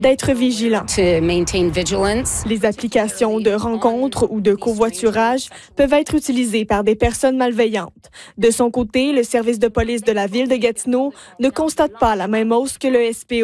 d'être vigilant. To maintain vigilance. Les applications de rencontres ou de covoiturage peuvent être utilisées par des personnes malveillantes. De son côté, le service de police de la ville de Gatineau ne constate pas la même hausse que le SPO.